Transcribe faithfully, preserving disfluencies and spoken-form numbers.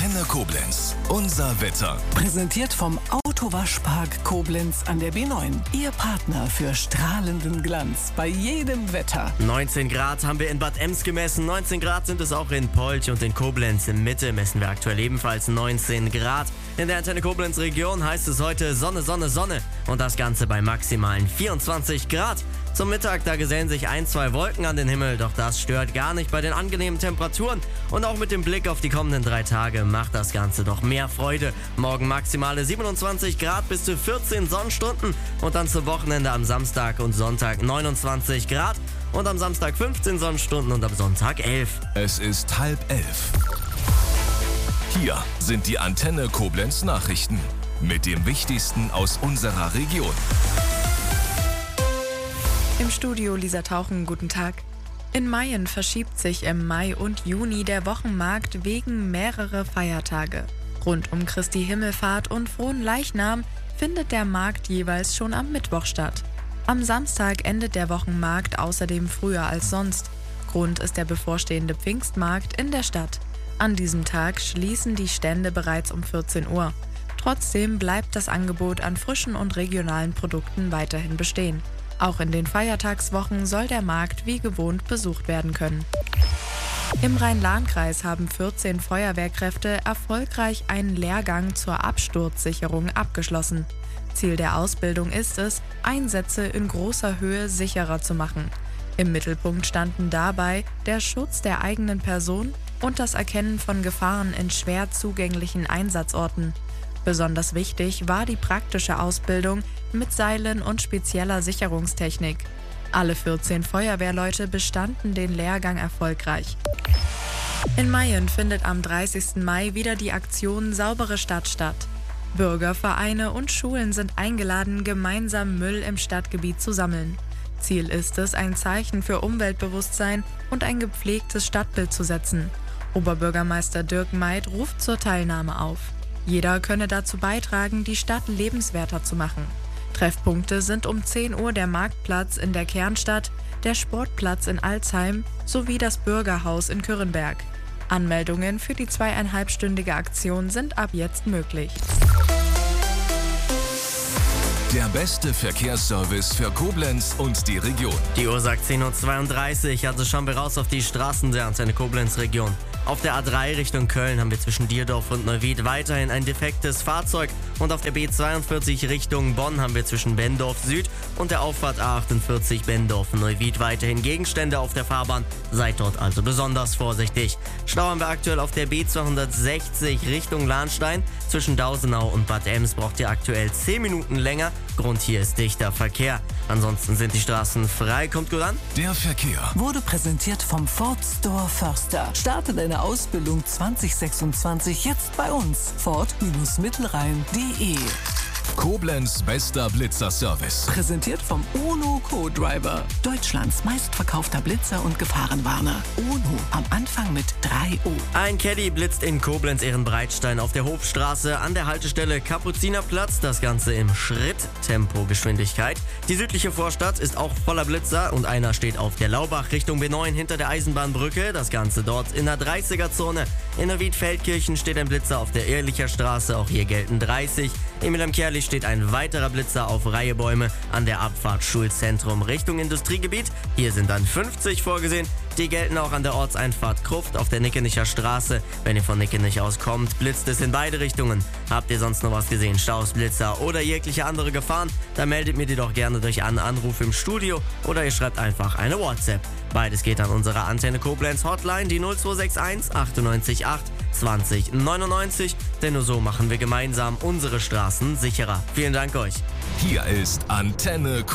Antenne Koblenz. Unser Wetter. Präsentiert vom Autowaschpark Koblenz an der B neun. Ihr Partner für strahlenden Glanz bei jedem Wetter. neunzehn Grad haben wir in Bad Ems gemessen. neunzehn Grad sind es auch in Polch und in Koblenz in Mitte messen wir aktuell ebenfalls neunzehn Grad. In der Antenne Koblenz Region heißt es heute Sonne, Sonne, Sonne und das Ganze bei maximalen vierundzwanzig Grad. Zum Mittag, da gesellen sich ein, zwei Wolken an den Himmel, doch das stört gar nicht bei den angenehmen Temperaturen. Und auch mit dem Blick auf die kommenden drei Tage macht das Ganze doch mehr Freude. Morgen maximale siebenundzwanzig Grad bis zu vierzehn Sonnenstunden und dann zum Wochenende am Samstag und Sonntag neunundzwanzig Grad und am Samstag fünfzehn Sonnenstunden und am Sonntag elf. Es ist halb elf. Hier sind die Antenne Koblenz Nachrichten mit dem Wichtigsten aus unserer Region. Im Studio Lisa Tauchen, guten Tag. In Mayen verschiebt sich im Mai und Juni der Wochenmarkt wegen mehrerer Feiertage. Rund um Christi Himmelfahrt und Frohen Leichnam findet der Markt jeweils schon am Mittwoch statt. Am Samstag endet der Wochenmarkt außerdem früher als sonst. Grund ist der bevorstehende Pfingstmarkt in der Stadt. An diesem Tag schließen die Stände bereits um vierzehn Uhr. Trotzdem bleibt das Angebot an frischen und regionalen Produkten weiterhin bestehen. Auch in den Feiertagswochen soll der Markt wie gewohnt besucht werden können. Im Rhein-Lahn-Kreis haben vierzehn Feuerwehrkräfte erfolgreich einen Lehrgang zur Absturzsicherung abgeschlossen. Ziel der Ausbildung ist es, Einsätze in großer Höhe sicherer zu machen. Im Mittelpunkt standen dabei der Schutz der eigenen Person und das Erkennen von Gefahren in schwer zugänglichen Einsatzorten. Besonders wichtig war die praktische Ausbildung mit Seilen und spezieller Sicherungstechnik. Alle vierzehn Feuerwehrleute bestanden den Lehrgang erfolgreich. In Mayen findet am dreißigsten Mai wieder die Aktion Saubere Stadt statt. Bürger, Vereine und Schulen sind eingeladen, gemeinsam Müll im Stadtgebiet zu sammeln. Ziel ist es, ein Zeichen für Umweltbewusstsein und ein gepflegtes Stadtbild zu setzen. Oberbürgermeister Dirk Meid ruft zur Teilnahme auf. Jeder könne dazu beitragen, die Stadt lebenswerter zu machen. Treffpunkte sind um zehn Uhr der Marktplatz in der Kernstadt, der Sportplatz in Alzheim sowie das Bürgerhaus in Kürrenberg. Anmeldungen für die zweieinhalbstündige Aktion sind ab jetzt möglich. Der beste Verkehrsservice für Koblenz und die Region. Die Uhr sagt zehn Uhr zweiunddreißig, also schauen wir raus auf die Straßen der Antenne Koblenz Region. Auf der A drei Richtung Köln haben wir zwischen Dierdorf und Neuwied weiterhin ein defektes Fahrzeug und auf der B zweiundvierzig Richtung Bonn haben wir zwischen Benndorf Süd und der Auffahrt A achtundvierzig Benndorf-Neuwied weiterhin Gegenstände auf der Fahrbahn. Seid dort also besonders vorsichtig. Stau haben wir aktuell auf der B zweihundertsechzig Richtung Lahnstein. Zwischen Dausenau und Bad Ems braucht ihr aktuell zehn Minuten länger. Grund hier ist dichter Verkehr. Ansonsten sind die Straßen frei. Kommt gut an. Der Verkehr Wurde präsentiert vom Ford Store Förster. Starte deine Ausbildung zwanzig sechsundzwanzig jetzt bei uns. Ford Mittelrhein punkt de. Koblenz bester Blitzerservice. Präsentiert vom UNO Co-Driver. Deutschlands meistverkaufter Blitzer und Gefahrenwarner. UNO am Anfang mit drei O. Ein Caddy blitzt in Koblenz-Ehrenbreitstein auf der Hofstraße an der Haltestelle Kapuzinerplatz. Das Ganze im Schritt-Tempo-Geschwindigkeit. Die südliche Vorstadt ist auch voller Blitzer und einer steht auf der Laubach Richtung B neun hinter der Eisenbahnbrücke. Das Ganze dort in der dreißiger-Zone. In der Wiedfeldkirchen steht ein Blitzer auf der Ehrlicher Straße. Auch hier gelten dreißig. In Wilhelmkerlich steht ein weiterer Blitzer auf Reihebäume an der Abfahrt Schulzentrum Richtung Industriegebiet. Hier sind dann fünfzig vorgesehen. Die gelten auch an der Ortseinfahrt Kruft auf der Nickenicher Straße. Wenn ihr von Nickenich aus kommt, blitzt es in beide Richtungen. Habt ihr sonst noch was gesehen? Staus, Blitzer oder jegliche andere Gefahren? Dann meldet mir die doch gerne durch einen Anruf im Studio oder ihr schreibt einfach eine WhatsApp. Beides geht an unsere Antenne Koblenz Hotline, die null zwei sechs eins achtundneunzig acht zwanzig neunundneunzig. Denn nur so machen wir gemeinsam unsere Straßen sicherer. Vielen Dank euch. Hier ist Antenne Koblenz.